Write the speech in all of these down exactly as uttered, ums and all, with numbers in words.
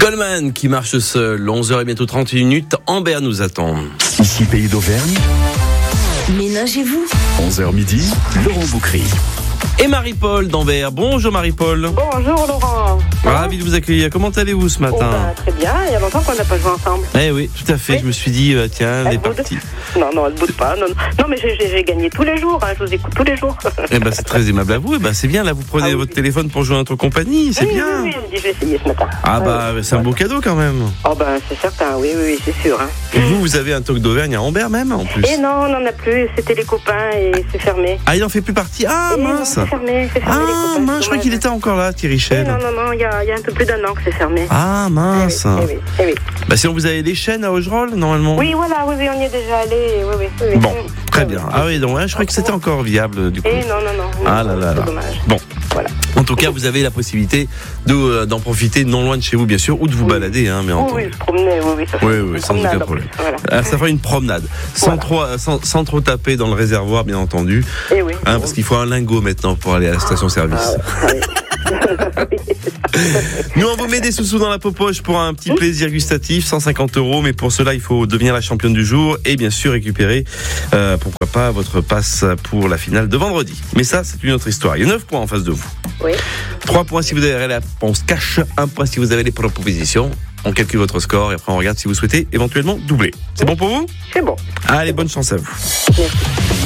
Goldman qui marche seul, onze heures et bientôt trente minutes, Amber nous attend. Ici Pays d'Auvergne, Ménagez-vous. onze heures midi, Laurent Boucry. Et Marie-Paul d'Amber. Bonjour Marie-Paul. Bonjour Laurent. Ravi de vous accueillir. Comment allez-vous ce matin? Oh, bah, très bien, il y a longtemps qu'on n'a pas joué ensemble. Eh oui, tout à fait. Oui. Je me suis dit, euh, tiens, elle, Elle est boude partie. Non, non, elle ne boude pas. Non, non. non mais j'ai, j'ai, j'ai gagné tous les jours, hein, je vous écoute tous les jours. Eh ben, c'est très aimable à vous. Eh ben, c'est bien. Là, vous prenez Ah oui. votre téléphone pour jouer à notre compagnie. C'est oui, bien. Oui, oui, je dis, je vais essayer ce matin. Ah Ouais, bah, oui. c'est un beau cadeau quand même. Oh ben, c'est certain, oui, oui, oui, c'est sûr. Hein. Et vous, vous avez un talk d'Auvergne à Amber même, en plus. Et non, on n'en a plus, c'était les copains et c'est fermé. Ah, il en fait plus partie. Ah, Et non, mince. c'est fermé, c'est fermé les Ah, copains. mince, je crois qu'il était encore là, Thierry Eh Chel. non, non, non, il y a, il y a un peu plus d'un an que c'est fermé. Ah, mince. Eh oui, eh oui, eh oui. Bah, sinon, vous avez les chaînes à Augerolles, normalement. Oui, voilà, oui, oui, on y est déjà allé. Oui, oui, oui, oui. Bon, Mm. très Oui, bien. oui. Ah oui, donc, ouais, je crois que c'était encore viable, du coup. Et non, non, non. Ah non, là là c'est là. dommage. Bon. Voilà. En tout cas, vous avez la possibilité de, euh, d'en profiter non loin de chez vous, bien sûr, ou de vous Oui. balader, hein, bien Oui, entendu. oui, se promener, oui, oui, ça fait Oui, une oui, sans promenade, aucun en problème. plus, Voilà. Ah, ça fera une promenade, sans, Voilà. trop, sans, sans trop taper dans le réservoir, bien entendu, Et oui. hein, parce qu'il faut un lingot maintenant pour aller à la station-service. Ah, ouais. Nous, on vous met des sous-sous dans la poche pour un petit plaisir gustatif, cent cinquante euros, mais pour cela, il faut devenir la championne du jour et bien sûr récupérer, euh, pourquoi pas, votre passe pour la finale de vendredi. Mais ça, c'est une autre histoire. Il y a neuf points en face de vous. Oui. trois points si vous avez la réponse cash, un point si vous avez les propositions. On calcule votre score et après on regarde si vous souhaitez éventuellement doubler. C'est bon pour vous? C'est bon. Allez, bonne chance à vous. Merci.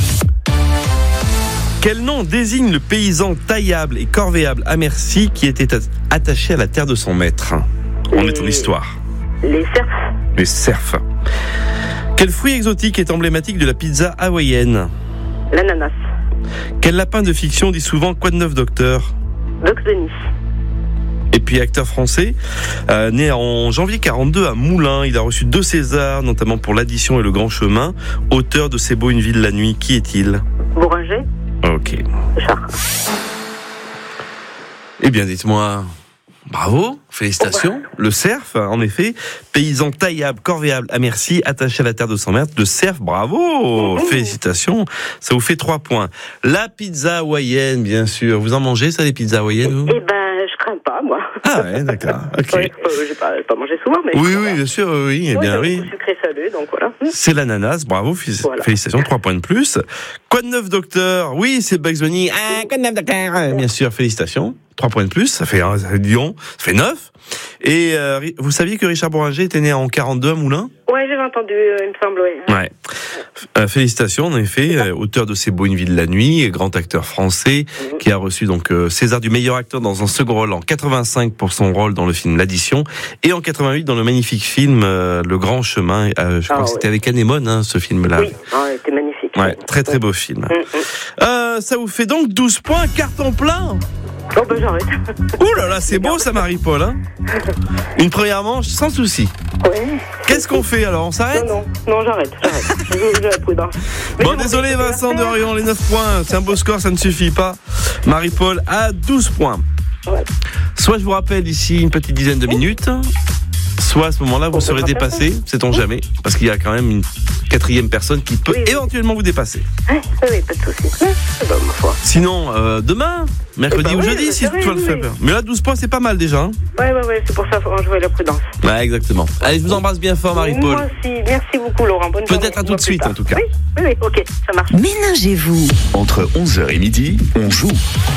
Quel nom désigne le paysan taillable et corvéable à merci qui était attaché à la terre de son maître? On Les- est en histoire. Les cerfs. Les cerfs. Quel fruit exotique est emblématique de la pizza hawaïenne? L'ananas. Quel lapin de fiction dit souvent quoi de neuf docteur? Bugs Bunny. Et puis acteur français, euh, né en janvier quarante-deux à Moulins, il a reçu deux Césars, notamment pour L'Addition et Le Grand Chemin. Auteur de C'est beau une ville la nuit, qui est-il? Bourringer. Ok. Char. Eh bien, dites-moi, bravo, félicitations. Le cerf, en effet, paysan taillable, corvéable à merci, attaché à la terre de son maître. Le cerf, bravo, félicitations. Ça vous fait trois points. La pizza hawaïenne, bien sûr. Vous en mangez, ça, les pizzas hawaïennes, vous? Eh ben, je crains pas, moi. Ah ouais, d'accord. Ok. Oui, euh, j'ai pas, j'ai pas mangé souvent, mais. Oui, ça oui, va. bien sûr, oui, eh bien, oui. oui. Sucré salé, donc voilà. C'est l'ananas, bravo, f- Voilà. félicitations, trois points de plus. Quoi de neuf, docteur? Oui, c'est Bugs Bunny. Ah, quoi de neuf, docteur? Bien sûr, félicitations, trois points de plus, ça fait, ça fait Lyon, ça fait neuf. Et euh, vous saviez que Richard Bourringer était né en quarante-deux à Moulins? Ouais, j'avais entendu, euh, il me semble, oui. Ouais. Euh, félicitations, en effet, euh, auteur de C'est beau une ville la nuit, et grand acteur français, Mhm. qui a reçu donc euh, César du meilleur acteur dans un second rôle en quatre-vingt-cinq pour son rôle dans le film L'Addition, et en quatre-vingt-huit dans le magnifique film euh, Le Grand Chemin. Euh, je crois Ah, que c'était ouais. avec Anémone, hein, ce film-là. Oui, ah, c'était magnifique. Ouais, très très beau film. Mm, mm. Euh, ça vous fait donc douze points, carton plein. Oh, ben j'arrête. Ouh là là, c'est beau ça, Marie-Paul. Hein, une première manche sans souci. Ouais. Qu'est-ce qu'on fait alors? On s'arrête? Non, non, non, j'arrête, j'arrête. Je- J'ai la prudence. Mais Bon, c'est désolé c'est Vincent bien Dorion, les neuf points, c'est un beau score, ça ne suffit pas. Marie-Paul a douze points. Ouais. Soit je vous rappelle d'ici une petite dizaine de minutes, soit à ce moment-là vous On serez peut pas dépassé, sait-on jamais, parce qu'il y a quand même une quatrième personne qui peut Oui, oui. éventuellement vous dépasser. Ouais, oui, oui, pas de soucis. Ouais, c'est bon, ma foi. Sinon, euh, demain, mercredi Eh ben ou oui, jeudi, je si serai, toi le oui, fais oui. peur. Mais là, douze points, c'est pas mal déjà. Hein. Ouais, ouais, ouais, c'est pour ça qu'il faut jouer la prudence. Ouais, exactement. Allez, je vous embrasse bien fort, Marie-Paul. Moi aussi, merci beaucoup, Laurent. Bonne journée. Peut-être à tout Moi, de plus suite, tard. en tout cas. Oui, oui, oui, ok, ça marche. Ménagez-vous Entre onze heures et midi, on joue.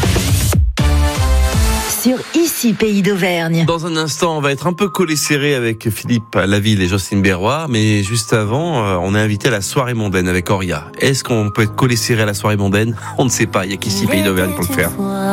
sur Ici Pays d'Auvergne. Dans un instant, on va être un peu collé serré avec Philippe Laville et Jocelyne Berroir, mais juste avant, euh, on est invité à la soirée mondaine avec Oria. Est-ce qu'on peut être collé serré à la soirée mondaine? On ne sait pas, il y a qu'ici Pays d'Auvergne pour le faire.